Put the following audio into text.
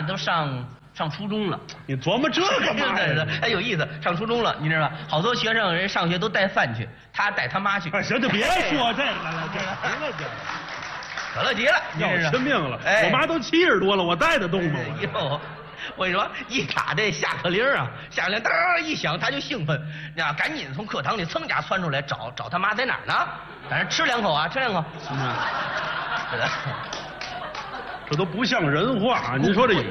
都上初中了。 你琢磨这干嘛呀？ 哎，有意思，上初中了，你知道吧？好多学生人上学都带饭去，他带他妈去。 哎，行，就别说这个了，这行了， 可乐极了， 要我亲命了！ 哎， 我妈都70多了，我带得动吗？ 哟，我跟你说，一打这下课铃啊，下课铃当一响，他就兴奋，那赶紧从课堂里噌家窜出来找他妈在哪儿呢？在那吃2口啊，吃2口。 这都不像人话，您说这有